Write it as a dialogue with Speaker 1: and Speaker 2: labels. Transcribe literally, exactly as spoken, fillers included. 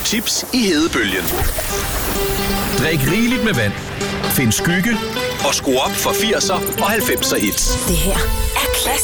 Speaker 1: tips i hedebølgen. Drik rigeligt med vand. Find skygge og skru op for firser og halvfemser hits.
Speaker 2: Det her er klasse.